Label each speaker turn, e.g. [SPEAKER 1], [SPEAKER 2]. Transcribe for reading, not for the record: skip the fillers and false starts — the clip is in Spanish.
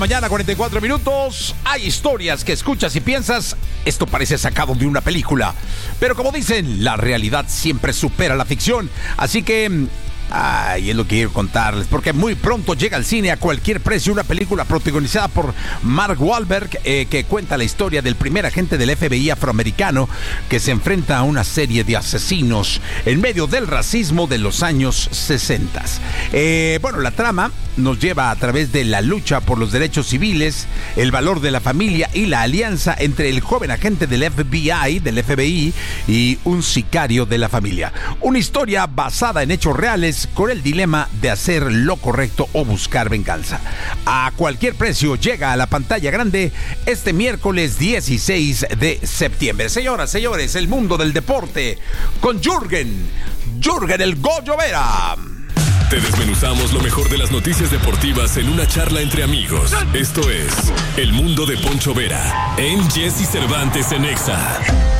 [SPEAKER 1] Mañana, 44 minutos. Hay historias que escuchas y piensas, esto parece sacado de una película. Pero como dicen, la realidad siempre supera la ficción. Así que... es lo que quiero contarles, porque muy pronto llega al cine a cualquier precio una película protagonizada por Mark Wahlberg, que cuenta la historia del primer agente del FBI afroamericano que se enfrenta a una serie de asesinos en medio del racismo de los años 60. La trama nos lleva a través de la lucha por los derechos civiles, el valor de la familia y la alianza entre el joven agente del FBI y un sicario de la familia. Una historia basada en hechos reales, con el dilema de hacer lo correcto o buscar venganza. A cualquier precio llega a la pantalla grande este miércoles 16 de septiembre. Señoras, señores, el mundo del deporte con Jürgen el Goyo Vera.
[SPEAKER 2] Te desmenuzamos lo mejor de las noticias deportivas en una charla entre amigos. Esto es El Mundo de Poncho Vera en Jesse Cervantes en Exa.